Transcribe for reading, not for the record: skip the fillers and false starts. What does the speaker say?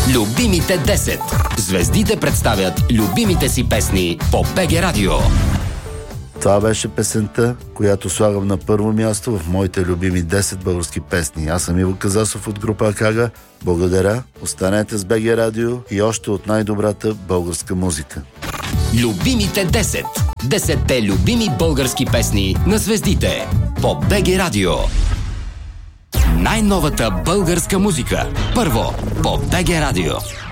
Любимите 10. Звездите представят любимите си песни по БГ Радио. Това беше песента, която слагам на първо място в моите любими 10 български песни. Аз съм Иво Казасов от група Акага. Благодаря, останете с БГ Радио и още от най-добрата българска музика. Любимите 10. 10-те любими български песни на звездите по БГ Радио. Най-новата българска музика. Първо по БГ Радио.